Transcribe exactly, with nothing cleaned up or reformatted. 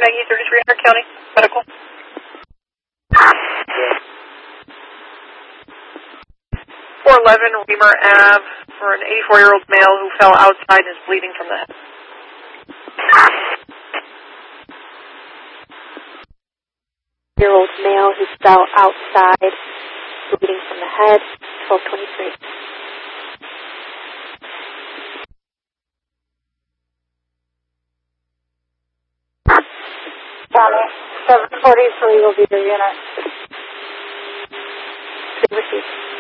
Carnegie, thirty-three hundred County, medical. four eleven Reamer Ave for an eighty-four-year-old male who fell outside and is bleeding from the head. Year-old male who fell outside, bleeding from the head, twelve twenty-three. seven forty-three will be the unit. Received.